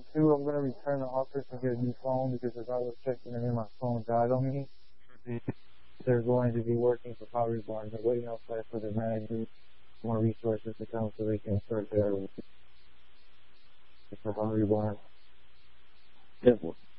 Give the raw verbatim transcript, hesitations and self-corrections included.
Two, I'm going to return the office and get a new phone because as I was checking in, my phone died on me. They're going to be working for Pottery Barn. They're waiting outside for their manager, more resources to come so they can start their for Pottery Barn. Yeah.